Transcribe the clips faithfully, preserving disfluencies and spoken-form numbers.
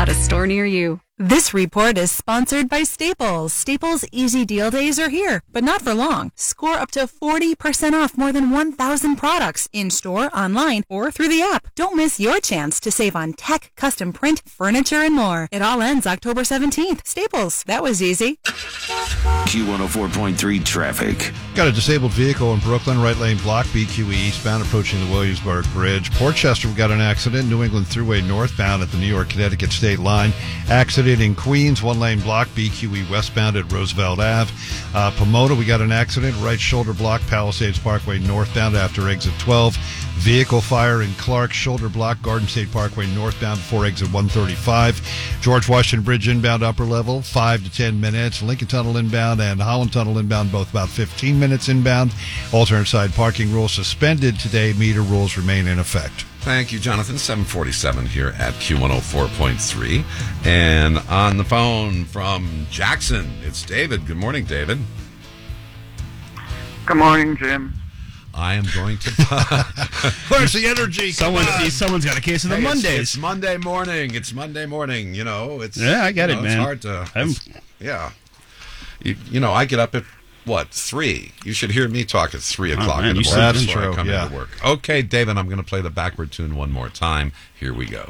at a store near you. This report is sponsored by Staples. Staples Easy Deal Days are here, but not for long. Score up to forty percent off more than one thousand products in-store, online, or through the app. Don't miss your chance to save on tech, custom print, furniture, and more. It all ends October seventeenth. Staples. That was easy. Q one oh four point three traffic. Got a disabled vehicle in Brooklyn, right lane block, B Q E eastbound, approaching the Williamsburg Bridge. Portchester, we got an accident, New England Thruway northbound at the New York-Connecticut state line. Accident in Queens, one lane block, B Q E westbound at Roosevelt Avenue. Uh, Pomona, we got an accident, right shoulder block, Palisades Parkway northbound after exit twelve. Vehicle fire in Clark, shoulder block, Garden State Parkway northbound before exit one thirty-five. George Washington Bridge inbound upper level, five to ten minutes. Lincoln Tunnel inbound and Holland Tunnel inbound, both about fifteen minutes inbound. Alternate side parking rules suspended today. Meter rules remain in effect. Thank you, Jonathan. seven forty-seven here at Q one oh four point three. And on the phone from Jackson, it's David. Good morning, David. Good morning, Jim. I am going to... Where's the energy? Someone, someone's got a case of the hey, Mondays. It's, it's Monday morning. It's Monday morning. You know, it's... Yeah, I get you it, know, man. It's hard to... It's, yeah. You, you know, I get up at, what, three? You should hear me talk at three o'clock oh, man, in the you morning That's before true, I come yeah. into work. Okay, David, I'm going to play the backward tune one more time. Here we go.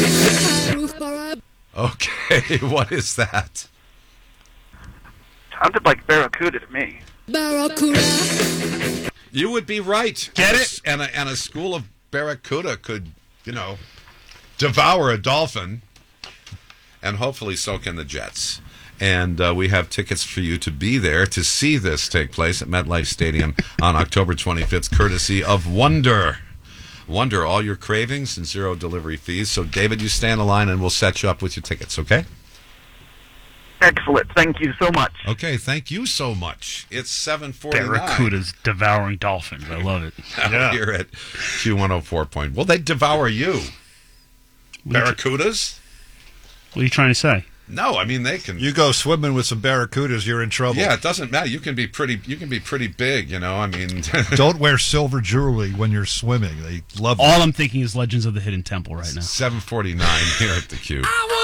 Okay, what is that? Sounded like Barracuda to me. You would be right. Get and it? A, and, a, and a school of Barracuda could, you know, devour a dolphin, and hopefully so can the Jets. And uh, we have tickets for you to be there to see this take place at MetLife Stadium on October twenty-fifth, courtesy of Wonder. Wonder, all your cravings and zero delivery fees. So, David, you stay on the line and we'll set you up with your tickets, okay? Excellent. Thank you so much. Okay, thank you so much. It's seven forty-nine. Barracuda's devouring dolphins. I love it. Yeah. Here at Q one oh four point. Well, they devour you. Barracudas? What are you trying to say? No, I mean they can. You go swimming with some barracudas, you're in trouble. Yeah, it doesn't matter. You can be pretty. You can be pretty big. You know, I mean. Don't wear silver jewelry when you're swimming. They love All I'm thinking is Legends of the Hidden Temple right now. seven forty-nine here at the Q.